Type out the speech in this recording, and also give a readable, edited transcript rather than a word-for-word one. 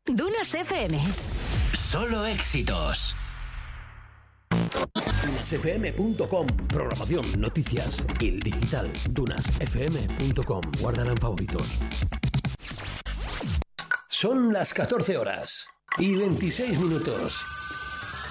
Dunas FM. Solo éxitos. Dunasfm.com. Programación, noticias, el digital. Dunasfm.com. Guárdala en favoritos. Son las 14 horas y 26 minutos.